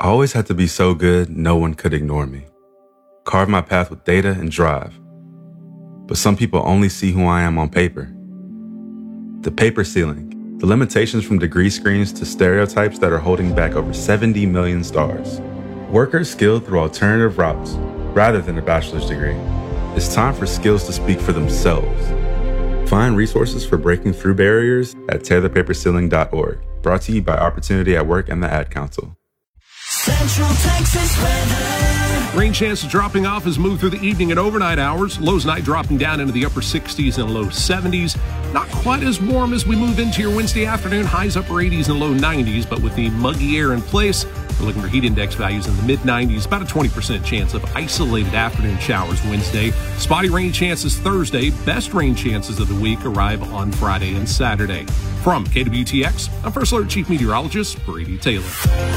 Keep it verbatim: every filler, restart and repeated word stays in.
I always had to be so good, no one could ignore me. Carve my path with data and drive. But some people only see who I am on paper. The paper ceiling, the limitations from degree screens to stereotypes that are holding back over seventy million stars. Workers skilled through alternative routes, rather than a bachelor's degree. It's time for skills to speak for themselves. Find resources for breaking through barriers at tear the paper ceiling dot org. Brought to you by Opportunity at Work and the Ad Council. Central Texas weather. Rain chances dropping off as we move through the evening and overnight hours. Lows night dropping down into the upper sixties and low seventies. Not quite as warm as we move into your Wednesday afternoon. Highs upper eighties and low nineties, but with the muggy air in place, we're looking for heat index values in the mid nineties. About a twenty percent chance of isolated afternoon showers Wednesday. Spotty rain chances Thursday. Best rain chances of the week arrive on Friday and Saturday. From K W T X, I'm First Alert Chief Meteorologist Brady Taylor.